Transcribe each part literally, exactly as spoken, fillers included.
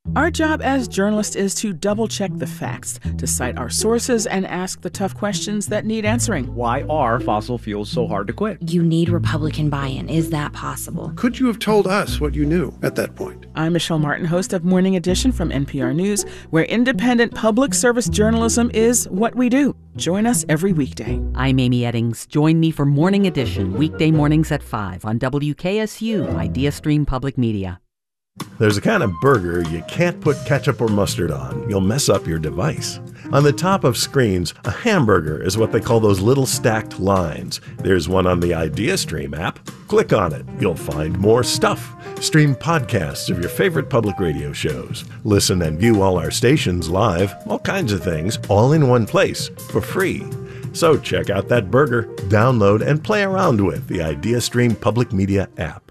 Our job as journalists is to double-check the facts, to cite our sources, and ask the tough questions that need answering. Why are fossil fuels so hard to quit? You need Republican buy-in. Is that possible? Could you have told us what you knew at that point? I'm Michelle Martin, host of Morning Edition from N P R News, where independent public service journalism is what we do. Join us every weekday. I'm Amy Eddings. Join me for Morning Edition, weekday mornings at five on W K S U, Idea Stream Public Media. There's a kind of burger you can't put ketchup or mustard on. You'll mess up your device. On the top of screens, a hamburger is what they call those little stacked lines. There's one on the IdeaStream app. Click on it. You'll find more stuff. Stream podcasts of your favorite public radio shows. Listen and view all our stations live. All kinds of things, all in one place, for free. So check out that burger, download, and play around with the IdeaStream Public Media app.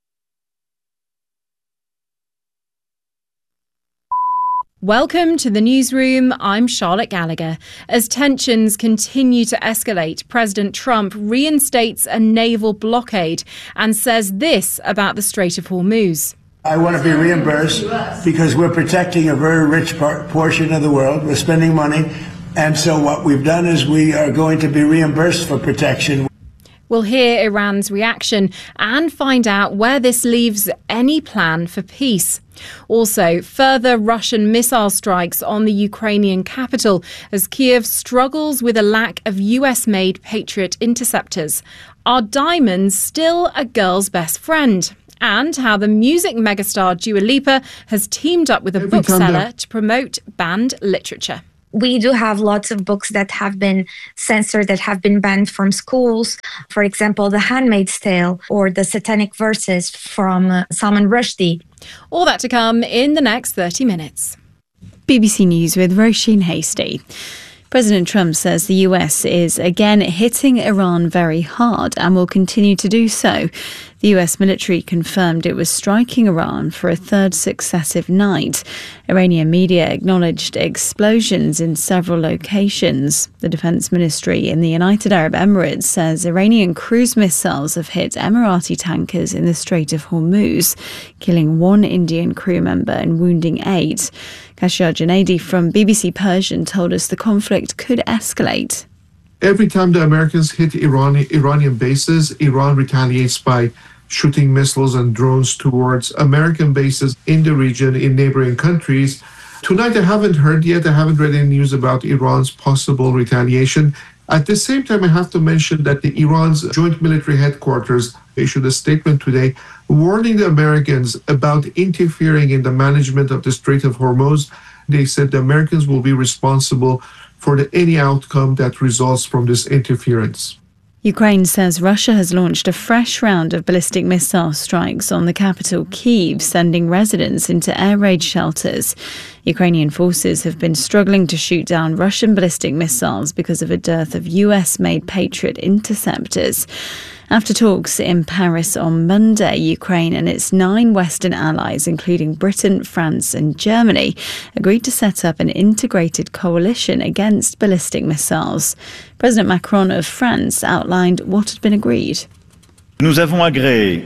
Welcome to the newsroom. I'm Charlotte Gallagher. As tensions continue to escalate, President Trump reinstates a naval blockade and says this about the Strait of Hormuz. I want to be reimbursed because we're protecting a very rich part, portion of the world. We're spending money. And so what we've done is we are going to be reimbursed for protection. We'll hear Iran's reaction and find out where this leaves any plan for peace. Also, further Russian missile strikes on the Ukrainian capital as Kyiv struggles with a lack of U S-made Patriot interceptors. Are diamonds still a girl's best friend? And how the music megastar Dua Lipa has teamed up with a bookseller to promote banned literature. We do have lots of books that have been censored, that have been banned from schools. For example, The Handmaid's Tale or the Satanic Verses from uh, Salman Rushdie. All that to come in the next thirty minutes. B B C News with Roisin Hasty. President Trump says the U S is again hitting Iran very hard and will continue to do so. The U S military confirmed it was striking Iran for a third successive night. Iranian media acknowledged explosions in several locations. The Defense Ministry in the United Arab Emirates says Iranian cruise missiles have hit Emirati tankers in the Strait of Hormuz, killing one Indian crew member and wounding eight. Kashia Junaidi from B B C Persian told us the conflict could escalate. Every time the Americans hit Iran, Iranian bases, Iran retaliates by shooting missiles and drones towards American bases in the region, in neighboring countries. Tonight, I haven't heard yet, I haven't read any news about Iran's possible retaliation. At the same time, I have to mention that the Iran's Joint Military Headquarters issued a statement today warning the Americans about interfering in the management of the Strait of Hormuz. They said the Americans will be responsible for the, any outcome that results from this interference. Ukraine says Russia has launched a fresh round of ballistic missile strikes on the capital, Kyiv, sending residents into air raid shelters. Ukrainian forces have been struggling to shoot down Russian ballistic missiles because of a dearth of U S-made Patriot interceptors. After talks in Paris on Monday, Ukraine and its nine Western allies, including Britain, France and Germany, agreed to set up an integrated coalition against ballistic missiles. President Macron of France outlined what had been agreed. Nous avons agréé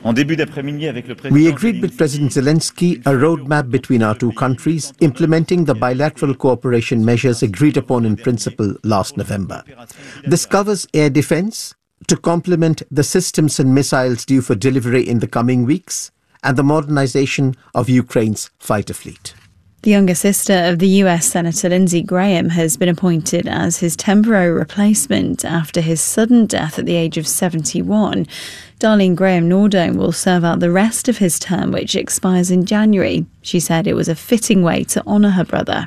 We agreed with President Zelensky a roadmap between our two countries, implementing the bilateral cooperation measures agreed upon in principle last November. This covers air defense, to complement the systems and missiles due for delivery in the coming weeks, and the modernization of Ukraine's fighter fleet. The younger sister of the U S Senator Lindsey Graham has been appointed as his temporary replacement after his sudden death at the age of seventy-one. Darlene Graham Nordome will serve out the rest of his term, which expires in January. She said it was a fitting way to honour her brother.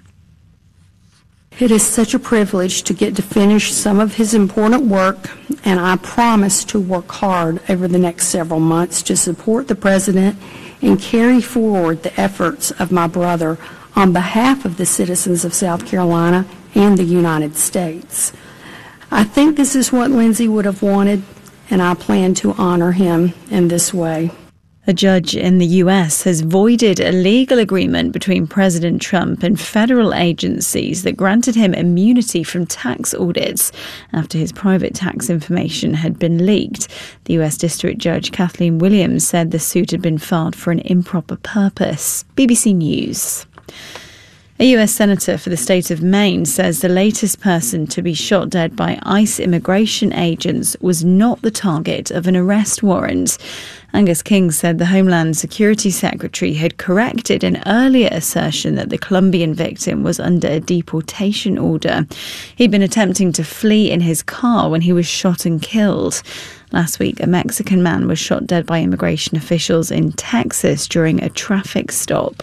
It is such a privilege to get to finish some of his important work, and I promise to work hard over the next several months to support the President and carry forward the efforts of my brother on behalf of the citizens of South Carolina and the United States. I think this is what Lindsey would have wanted, and I plan to honor him in this way. A judge in the U S has voided a legal agreement between President Trump and federal agencies that granted him immunity from tax audits after his private tax information had been leaked. The U S District Judge Kathleen Williams said the suit had been filed for an improper purpose. B B C News. A U S senator for the state of Maine says the latest person to be shot dead by ICE immigration agents was not the target of an arrest warrant. Angus King said the Homeland Security Secretary had corrected an earlier assertion that the Colombian victim was under a deportation order. He'd been attempting to flee in his car when he was shot and killed. Last week, a Mexican man was shot dead by immigration officials in Texas during a traffic stop.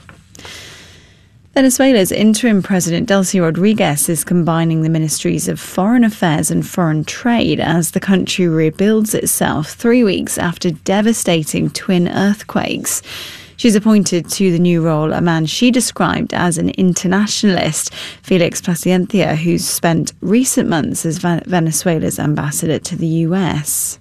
Venezuela's interim president, Delcy Rodriguez, is combining the ministries of foreign affairs and foreign trade as the country rebuilds itself three weeks after devastating twin earthquakes. She's appointed to the new role a man she described as an internationalist, Felix Placencia, who's spent recent months as Venezuela's ambassador to the U S.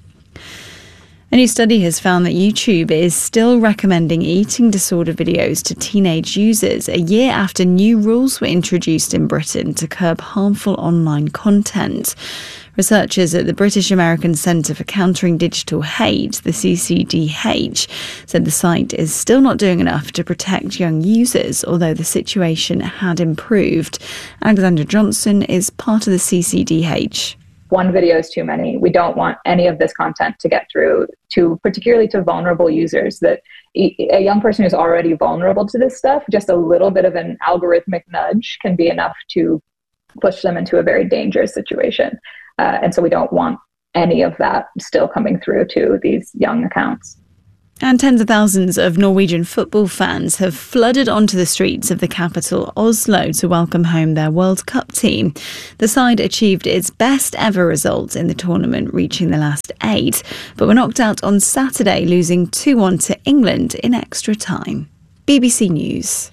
A new study has found that YouTube is still recommending eating disorder videos to teenage users a year after new rules were introduced in Britain to curb harmful online content. Researchers at the British American Centre for Countering Digital Hate, the C C D H, said the site is still not doing enough to protect young users, although the situation had improved. Alexandra Johnson is part of the C C D H. One video is too many. We don't want any of this content to get through to, particularly to vulnerable users, that a young person who's already vulnerable to this stuff, just a little bit of an algorithmic nudge can be enough to push them into a very dangerous situation. Uh, and so we don't want any of that still coming through to these young accounts. And tens of thousands of Norwegian football fans have flooded onto the streets of the capital, Oslo, to welcome home their World Cup team. The side achieved its best ever result in the tournament, reaching the last eight, but were knocked out on Saturday, losing two one to England in extra time. B B C News.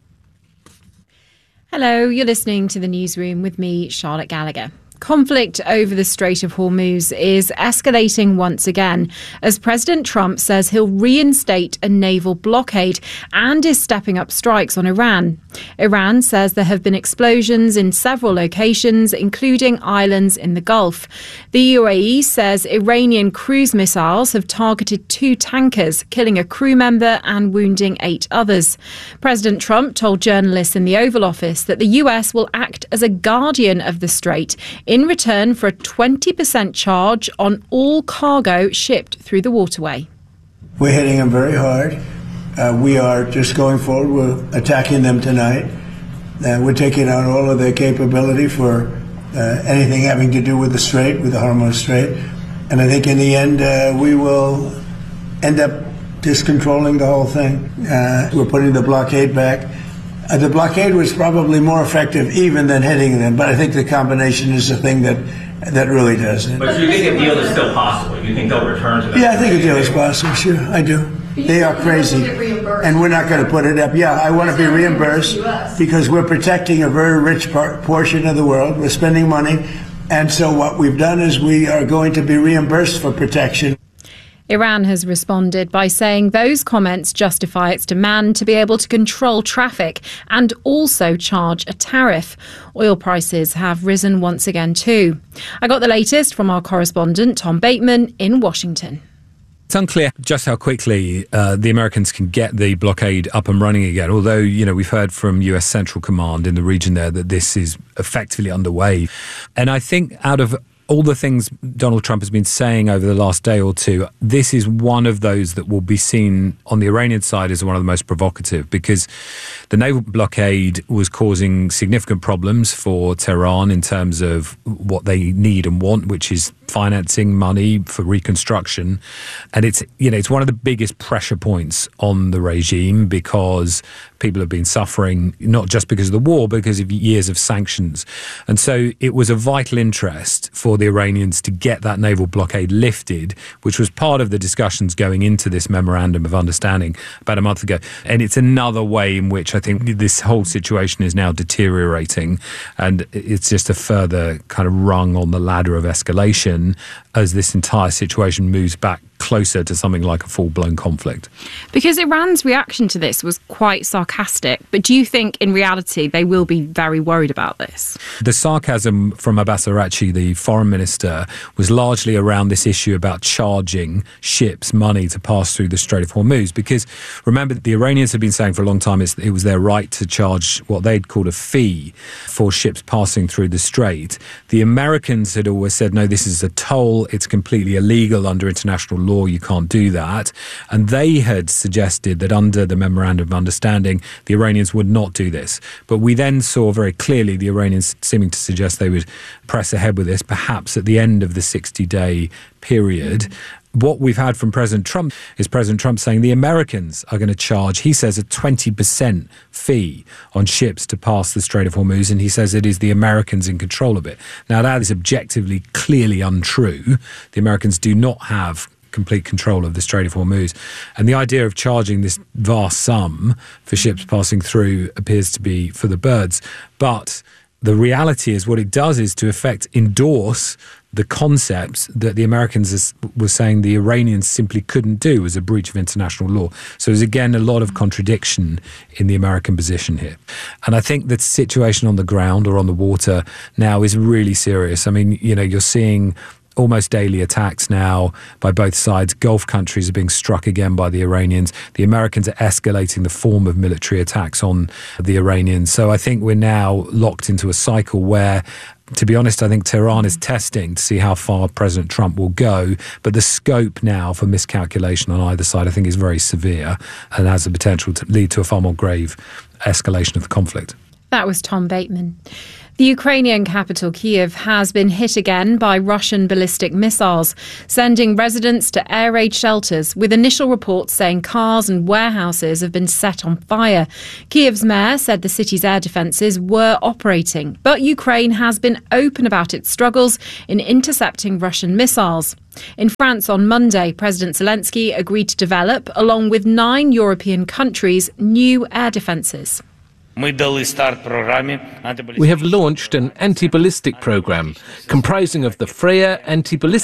Hello, you're listening to the Newsroom with me, Charlotte Gallagher. Conflict over the Strait of Hormuz is escalating once again as President Trump says he'll reinstate a naval blockade and is stepping up strikes on Iran. Iran says there have been explosions in several locations, including islands in the Gulf. The U A E says Iranian cruise missiles have targeted two tankers, killing a crew member and wounding eight others. President Trump told journalists in the Oval Office that the U S will act as a guardian of the strait in return for a twenty percent charge on all cargo shipped through the waterway. We're hitting them very hard. Uh, we are just going forward. We're attacking them tonight. Uh, we're taking out all of their capability for uh, anything having to do with the strait, with the Hormuz Strait. And I think in the end, uh, we will end up just controlling the whole thing. Uh, we're putting the blockade back. Uh, the blockade was probably more effective even than hitting them, but I think the combination is the thing that that really does it. But so you think a deal is still possible? You think they'll return to that? Yeah, I think a deal is possible, sure, I do. They are crazy, and we're not going to put it up. Yeah, I want to be reimbursed because we're protecting a very rich part, portion of the world. We're spending money, and so what we've done is we are going to be reimbursed for protection. Iran has responded by saying those comments justify its demand to be able to control traffic and also charge a tariff. Oil prices have risen once again too. I got the latest from our correspondent Tom Bateman in Washington. It's unclear just how quickly uh, the Americans can get the blockade up and running again, although, you know, we've heard from U S Central Command in the region there that this is effectively underway. And I think out of all the things Donald Trump has been saying over the last day or two, this is one of those that will be seen on the Iranian side as one of the most provocative, because the naval blockade was causing significant problems for Tehran in terms of what they need and want, which is financing, money for reconstruction. And it's, you know, it's one of the biggest pressure points on the regime because people have been suffering, not just because of the war, but because of years of sanctions. And so it was a vital interest for the Iranians to get that naval blockade lifted, which was part of the discussions going into this memorandum of understanding about a month ago. And it's another way in which I think this whole situation is now deteriorating. And it's just a further kind of rung on the ladder of escalation as this entire situation moves back closer to something like a full-blown conflict. Because Iran's reaction to this was quite sarcastic, but do you think in reality they will be very worried about this? The sarcasm from Abbas Araghchi, the foreign minister, was largely around this issue about charging ships money to pass through the Strait of Hormuz, because remember, the Iranians have been saying for a long time it's, it was their right to charge what they'd called a fee for ships passing through the strait. The Americans had always said, no, this is a toll, it's completely illegal under international law, you can't do that. And they had suggested that under the Memorandum of Understanding, the Iranians would not do this. But we then saw very clearly the Iranians seeming to suggest they would press ahead with this, perhaps at the end of the sixty-day period. Mm. What we've had from President Trump is President Trump saying the Americans are going to charge, he says, a twenty percent fee on ships to pass the Strait of Hormuz, and he says it is the Americans in control of it. Now, that is objectively, clearly untrue. The Americans do not have complete control of the Strait of Hormuz. And the idea of charging this vast sum for ships passing through appears to be for the birds. But the reality is what it does is to effect endorse the concepts that the Americans were saying the Iranians simply couldn't do as a breach of international law. So there's again a lot of contradiction in the American position here. And I think the situation on the ground or on the water now is really serious. I mean, you know, you're seeing almost daily attacks now by both sides. Gulf countries are being struck again by the Iranians. The Americans are escalating the form of military attacks on the Iranians. So I think we're now locked into a cycle where, to be honest, I think Tehran is testing to see how far President Trump will go. But the scope now for miscalculation on either side, I think, is very severe and has the potential to lead to a far more grave escalation of the conflict. That was Tom Bateman. The Ukrainian capital, Kyiv, has been hit again by Russian ballistic missiles, sending residents to air raid shelters, with initial reports saying cars and warehouses have been set on fire. Kyiv's mayor said the city's air defences were operating, but Ukraine has been open about its struggles in intercepting Russian missiles. In France on Monday, President Zelensky agreed to develop, along with nine European countries, new air defences. We have launched an anti-ballistic program comprising of the Freya anti-ballistic